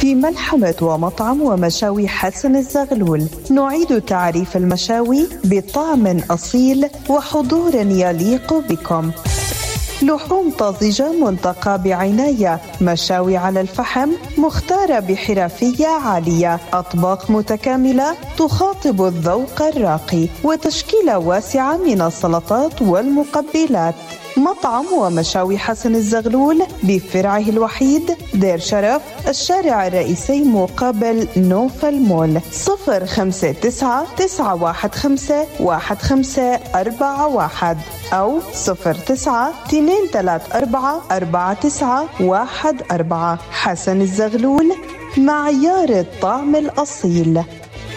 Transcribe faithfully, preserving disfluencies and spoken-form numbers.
في ملحمة ومطعم ومشاوي حسن الزغلول. نعيد تعريف المشاوي بطعم أصيل وحضور يليق بكم. لحوم طازجة منتقى بعناية، مشاوي على الفحم مختارة بحرفية عالية، أطباق متكاملة تخاطب الذوق الراقي، وتشكيلة واسعة من السلطات والمقبلات. مطعم ومشاوي حسن الزغلول بفرعه الوحيد دير شرف، الشارع الرئيسي مقابل نوفل مول. صفر خمسة تسعة تسعة واحد خمسة واحد خمسة أربعة واحد أو صفر تسعة اثنين ثلاثة أربعة أربعة تسعة واحد أربعة. حسن الزغلول، معيار الطعم الأصيل.